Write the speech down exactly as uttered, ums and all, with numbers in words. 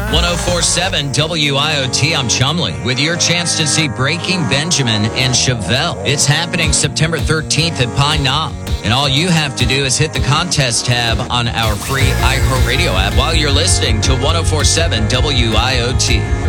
ten forty-seven W I O T, I'm Chumley, with your chance to see Breaking Benjamin and Chevelle. It's happening September thirteenth at Pine Knob. And all you have to do is hit the contest tab on our free iHeartRadio app while you're listening to ten forty-seven W I O T.